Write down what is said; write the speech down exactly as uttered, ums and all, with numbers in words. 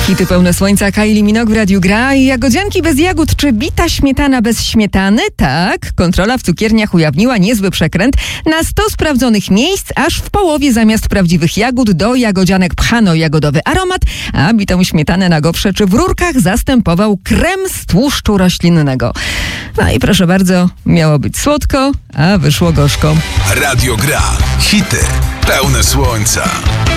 Hity pełne słońca, Kylie Minogue w Radiu Gra i jagodzianki bez jagód, czy bita śmietana bez śmietany? Tak, kontrola w cukierniach ujawniła niezły przekręt. Na sto sprawdzonych miejsc, aż w połowie zamiast prawdziwych jagód do jagodzianek pchano jagodowy aromat, a bitą śmietanę na gofrze czy w rurkach zastępował krem z tłuszczu roślinnego. No i proszę bardzo, miało być słodko, a wyszło gorzko. Radio Gra. Hity pełne słońca.